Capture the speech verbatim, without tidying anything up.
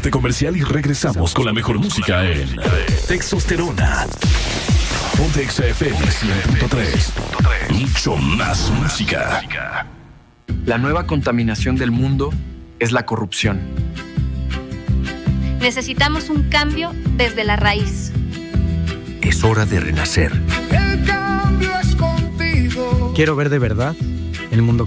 corte comercial y regresamos con la mejor música en Textosterona. Ponte Exa F M cien punto tres. Mucho más música. La nueva contaminación del mundo es la corrupción. Necesitamos un cambio desde la raíz. Es hora de renacer. El cambio es contigo. Quiero ver de verdad el mundo